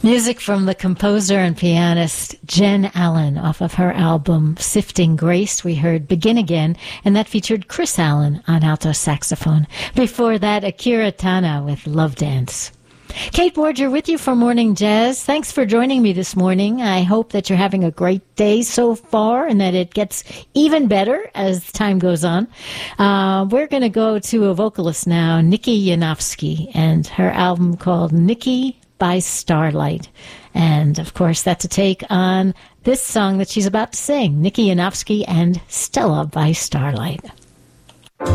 Music from the composer and pianist Jen Allen off of her album Sifting Grace. We heard Begin Again, and that featured Chris Allen on alto saxophone. Before that, Akira Tana with Love Dance. Kate Borger with you for Morning Jazz. Thanks for joining me this morning. I hope that you're having a great day so far and that it gets even better as time goes on. We're going to go to a vocalist now, Nikki Yanofsky, and her album called Nikki by Starlight. And, of course, that's a take on this song that she's about to sing, Nikki Yanofsky and Stella by Starlight.